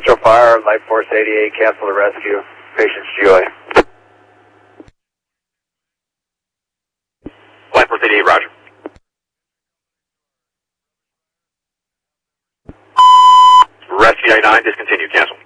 Metro Fire, Life Force 88, cancel the rescue. Patient's GOA. Life Force 88, roger. Rescue 99, discontinue, cancel.